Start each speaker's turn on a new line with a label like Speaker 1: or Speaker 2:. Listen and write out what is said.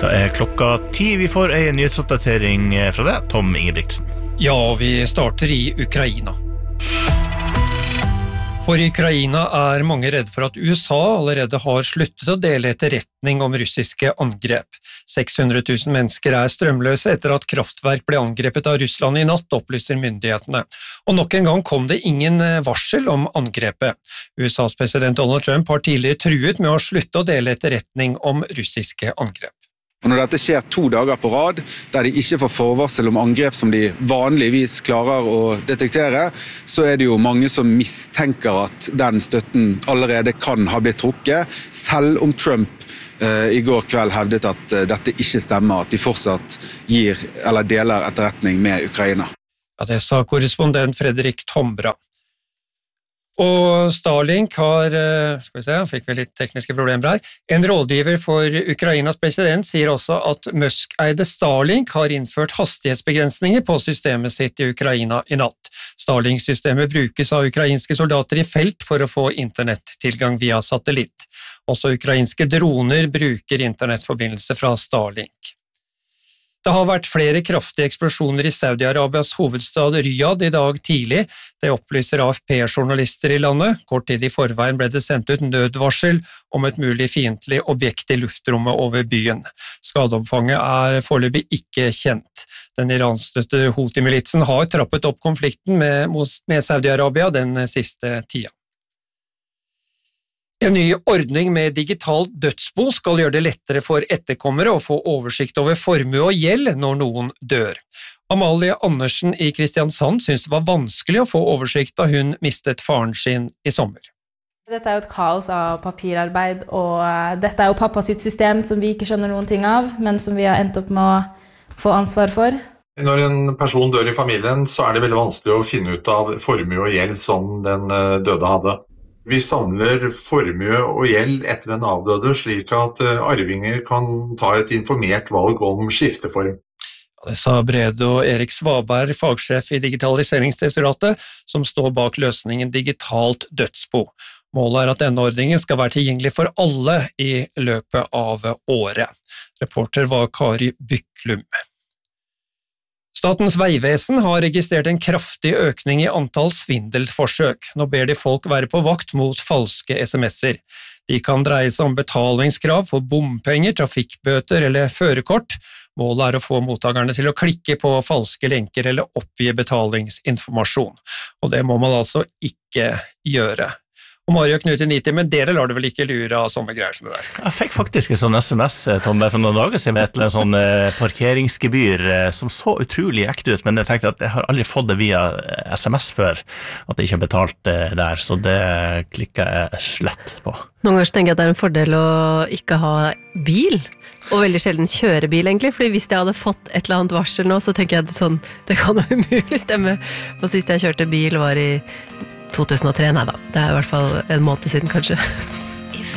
Speaker 1: Da klokka 10, vi får en nyhetsoppdatering fra deg, Tom Ingebrigtsen.
Speaker 2: Ja, vi starter i Ukraina. For i Ukraina mange redd for at USA allerede har sluttet å dele etterretning om russiske angrep. 600 000 mennesker strømløse etter at kraftverk ble angrepet av Russland i natt, opplyser myndighetene. Og nok en gang kom det ingen varsel om angrepet. USAs president Donald Trump har tidligere truet med å slutte å dele etterretning om russiske angrep.
Speaker 3: Og når dette skjer 2 dager på rad, der de ikke får forvarsel om angrep som de vanligvis klarer å detektere, så det jo mange som mistenker at den støtten allerede kan ha blitt trukket, selv om Trump i går kveld hevdet at dette ikke stemmer, at de fortsatt gir eller deler etterretning med Ukraina.
Speaker 2: Ja, det sa korrespondent Fredrik Tombra. Og Starlink har, fikk vi litt tekniske problemer her, en rådgiver for Ukrainas president sier også at Musk-eide Starlink har innført hastighetsbegrensninger på systemet sitt i Ukraina i natt. Starlink-systemet brukes av ukrainske soldater i felt for å få internettilgang via satellitt. Også ukrainske droner bruker internettforbindelse fra Starlink. Det har vært flere kraftige eksplosjoner i Saudi-Arabias hovedstad Riyadh i dag tidlig. Det opplyser AFP-journalister i landet. Kort tid i forveien ble det sendt ut nødvarsel om et mulig fiendtlig objekt i luftrommet over byen. Skadeomfanget foreløpig ikke kjent. Den iranskstøtte Houthi-militsen har trappet opp konflikten med Saudi-Arabia den siste tida. En ny ordning med digitalt dødsbo skal gjøre det lettere for etterkommere å få oversikt over formue og gjeld når noen dør. Amalie Andersen i Kristiansand synes det var vanskelig å få oversikt da hun mistet faren sin i sommer.
Speaker 4: Dette jo et kaos av papirarbeid, og dette jo pappa sitt system som vi ikke skjønner noen ting av, men som vi har endt opp med å få ansvar for.
Speaker 5: Når en person dør i familien, så det veldig vanskelig å finne ut av formue og gjeld som den døde hadde. Vi samler formue og gjeld etter den avdøde, slik at arvinger kan ta et informert valg om skifteform.
Speaker 2: Det sa Brede og Erik Svaberg, fagsjef i Digitaliseringsdirektoratet, som står bak løsningen digitalt dødsbo. Målet at denne ordningen skal være tilgjengelig for alle i løpet av året. Reporter var Kari Byklum. Statens vegvesen har registrert en kraftig økning i antall svindelforsøk. Nå ber de folk være på vakt mot falske sms'er. De kan dreie seg om betalingskrav for bompenger, trafikkbøter eller førerkort. Målet å få mottakerne til å klikke på falske lenker eller oppgi betalingsinformasjon. Og det må man altså ikke gjøre. Og Mario Knut i Niti, men dere lar det vel ikke lure av sånne greier som det der?
Speaker 1: Jeg fikk faktisk en sånn SMS, Tom, for noen dager siden med et sånn parkeringsgebyr som så utrolig ekte ut, men jeg tenkte at jeg har aldri fått det via SMS før, at jeg ikke har betalt der, så det klikker jeg slett på.
Speaker 6: Noen ganger tenker jeg at det en fordel å ikke ha bil, og veldig sjelden kjøre bil egentlig, fordi hvis jeg hadde fått et eller annet varsel nå, så tenker jeg sånn, det kan jo umulig stemme. For sist jeg kjørte bil var i 2003, nei da, det i hvert fall en måned siden kanskje.